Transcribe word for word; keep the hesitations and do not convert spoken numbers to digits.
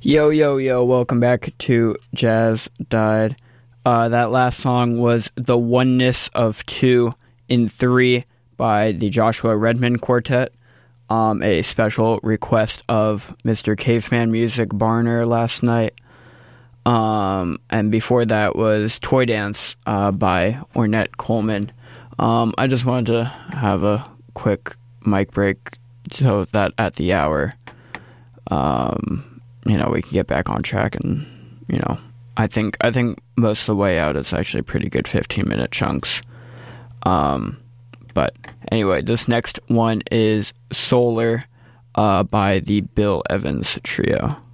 Yo, yo, yo, welcome back to Jazz Died. Uh, that last song was The Oneness of Two in Three by the Joshua Redman Quartet, um, a special request of Mister Caveman Music Barner last night. Um, and before that was Toy Dance uh, by Ornette Coleman. Um, I just wanted to have a quick mic break so that at the hour, um... you know, we can get back on track, and, you know, I think I think most of the way out is actually pretty good fifteen-minute chunks. Um, but anyway, this next one is Solar uh, by the Bill Evans Trio.